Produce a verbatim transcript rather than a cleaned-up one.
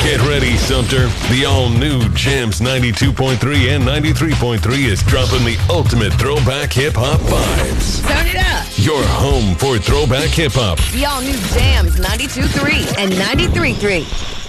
Get ready, Sumter. The all-new Jams ninety-two point three and ninety-three point three is dropping the ultimate throwback hip-hop vibes. Turn it up. Your home for throwback hip-hop. The all-new Jams ninety-two point three and ninety-three point three.